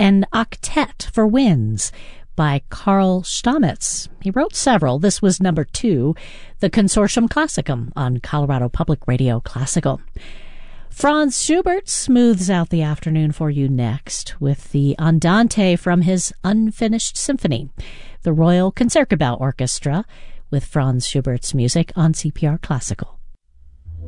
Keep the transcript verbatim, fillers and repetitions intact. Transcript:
An Octet for Winds by Carl Stamitz. He wrote several. This was number two, the Consortium Classicum on Colorado Public Radio Classical. Franz Schubert smooths out the afternoon for you next with the Andante from his Unfinished Symphony, the Royal Concertgebouw Orchestra with Franz Schubert's music on C P R Classical.